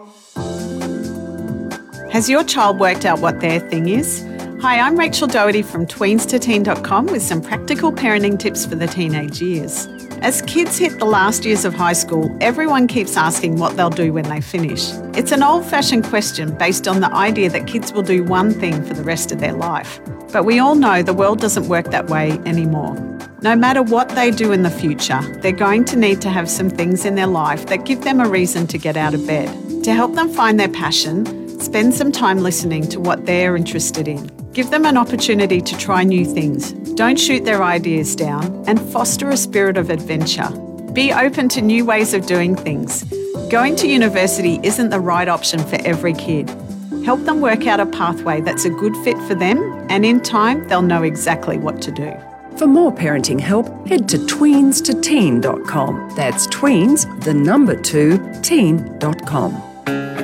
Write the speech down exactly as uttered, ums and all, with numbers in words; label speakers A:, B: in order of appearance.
A: Has your child worked out what their thing is? Hi, I'm Rachel Doherty from tweens to teen dot com with some practical parenting tips for the teenage years. As kids hit the last years of high school, everyone keeps asking what they'll do when they finish. It's an old-fashioned question based on the idea that kids will do one thing for the rest of their life. But we all know the world doesn't work that way anymore. No matter what they do in the future, they're going to need to have some things in their life that give them a reason to get out of bed. To help them find their passion, spend some time listening to what they're interested in. Give them an opportunity to try new things. Don't shoot their ideas down and foster a spirit of adventure. Be open to new ways of doing things. Going to university isn't the right option for every kid. Help them work out a pathway that's a good fit for them, and in time, they'll know exactly what to do.
B: For more parenting help, head to tweens to teen dot com. That's tweens, the number two, teen dot com.